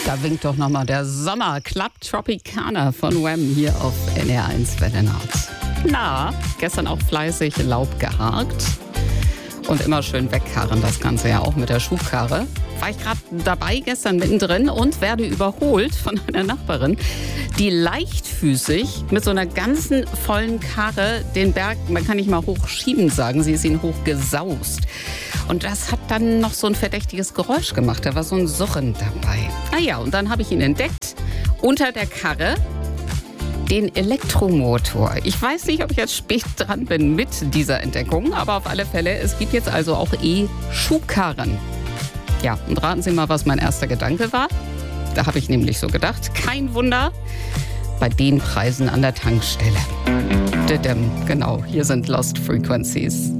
Da winkt doch nochmal der Sommer. Club Tropicana von Wham hier auf NR1 Welle Nord. Na, gestern auch fleißig Laub geharkt. Und immer schön wegkarren, das Ganze ja auch mit der Schubkarre. War ich gerade dabei gestern mittendrin und werde überholt von einer Nachbarin, die leichtfüßig mit so einer ganzen vollen Karre den Berg, man kann nicht mal hochschieben sagen, sie ist ihn hochgesaust. Und das hat dann noch so ein verdächtiges Geräusch gemacht, da war so ein Surren dabei. Naja, und dann habe ich ihn entdeckt, unter der Karre, den Elektromotor. Ich weiß nicht, ob ich jetzt spät dran bin mit dieser Entdeckung, aber auf alle Fälle, es gibt jetzt also auch E-Schubkarren. Ja, und raten Sie mal, was mein erster Gedanke war? Da habe ich nämlich so gedacht, kein Wunder bei den Preisen an der Tankstelle. Genau, hier sind Lost Frequencies.